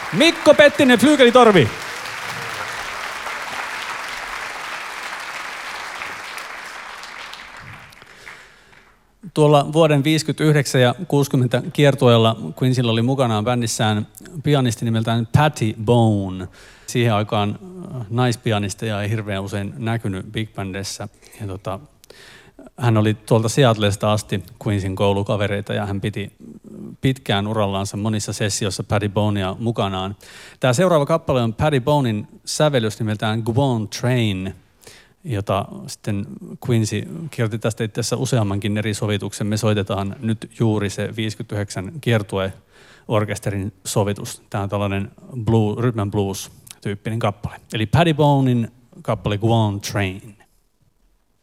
Mikko Pettinen, flyygelitorvi. Tuolla vuoden 59 ja 60 kiertueella Queensilla oli mukanaan bändissään pianisti nimeltään Patty Bone. Siihen aikaan naispianisteja ei hirveän usein näkynyt big bandissa. Hän oli tuolta Seattlesta asti Queensin koulukavereita ja hän piti pitkään urallansa monissa sessioissa Patty Bonea mukanaan. Tämä seuraava kappale on Patty Bonen sävellys nimeltään Go On Train, jota sitten Queensi kirjoitti tästä itse asiassa useammankin eri sovituksen. Me soitetaan nyt juuri se 59 kiertue-orkesterin sovitus. Tämä on tällainen rhythm and blues-tyyppinen kappale. Eli Patty Bonen kappale Go On Train.